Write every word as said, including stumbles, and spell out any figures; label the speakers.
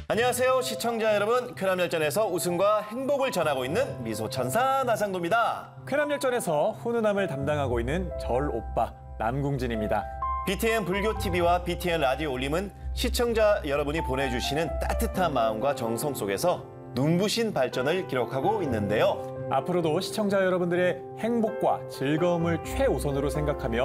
Speaker 1: 안녕하세요, 시청자 여러분. 쾌남열전에서 웃음과 행복을 전하고 있는 미소천사 나상도입니다.
Speaker 2: 쾌남열전에서 훈훈함을 담당하고 있는 절오빠 남궁진입니다.
Speaker 1: 비티엔 불교티비와 비티엔 라디오 올림은 시청자 여러분이 보내주시는 따뜻한 마음과 정성 속에서 눈부신 발전을 기록하고 있는데요.
Speaker 2: 앞으로도 시청자 여러분들의 행복과 즐거움을 최우선으로 생각하며